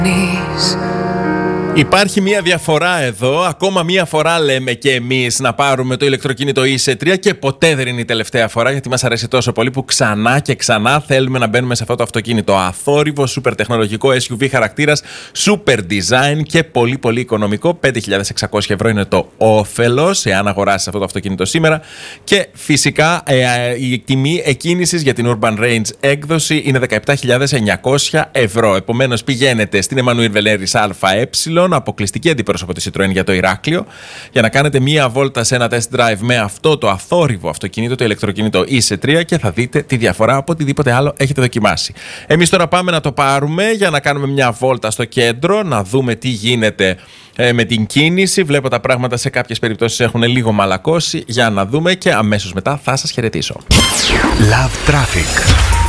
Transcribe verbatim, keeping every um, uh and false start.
Υπάρχει μία διαφορά εδώ. Ακόμα μία φορά λέμε και εμείς να πάρουμε το ηλεκτροκίνητο ι σι τρία και ποτέ δεν είναι η τελευταία φορά, γιατί μας αρέσει τόσο πολύ που ξανά και ξανά θέλουμε να μπαίνουμε σε αυτό το αυτοκίνητο. Αθόρυβο, σούπερ τεχνολογικό, ες γιου βι χαρακτήρας, σούπερ design και πολύ πολύ οικονομικό. πέντε χιλιάδες εξακόσια ευρώ είναι το όφελος εάν αγοράσεις αυτό το αυτοκίνητο σήμερα. Και φυσικά ε, η τιμή εκκίνησης για την Urban Range έκδοση είναι δεκαεπτά χιλιάδες εννιακόσια ευρώ. Επομένως πηγαίνετε στην Εμμανουήλ Βενέρης ΑΕ, αποκλειστική αντιπρόσωπο της Citroën για το Ηράκλειο, για να κάνετε μία βόλτα σε ένα test drive με αυτό το αθόρυβο αυτοκίνητο, το ηλεκτροκίνητο ι σι τρία, και θα δείτε τη διαφορά από οτιδήποτε άλλο έχετε δοκιμάσει. Εμείς τώρα πάμε να το πάρουμε για να κάνουμε μια βόλτα στο κέντρο, να δούμε τι γίνεται ε, με την κίνηση. Βλέπω τα πράγματα σε κάποιες περιπτώσεις έχουν λίγο μαλακώσει. Για να δούμε και αμέσως μετά θα σας χαιρετήσω. Love Traffic.